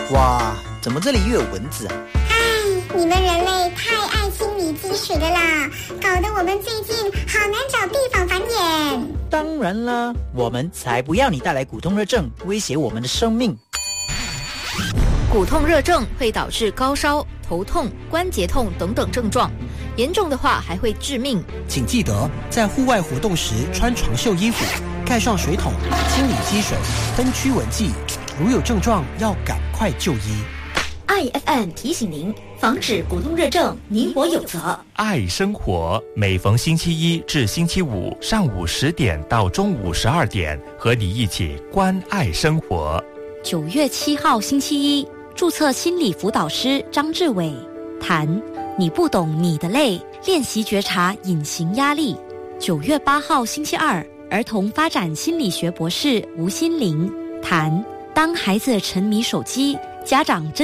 哇，怎么这里又有蚊子啊？ 你们人类太爱心理积水的啦，搞得我们最近好难找地方繁衍。 当然啦，我们才不要你带来骨痛热症，威胁我们的生命。 骨痛热症会导致高烧、头痛、关节痛等等症状，严重的话还会致命。 请记得在户外活动时穿长袖衣服，盖上水桶，清理积水，分驱蚊剂。如有症状，要赶快就医。 IFM 提醒您，防止骨痛热症，你我有责。 爱生活，每逢星期一至星期五上午10点到中午12点，和你一起关爱生活。 9月7号星期一，注册心理辅导师张志伟谈你不懂你的累，练习觉察隐形压力。9月8号星期二，儿童发展心理学博士吴心玲谈当孩子沉迷手机，家长真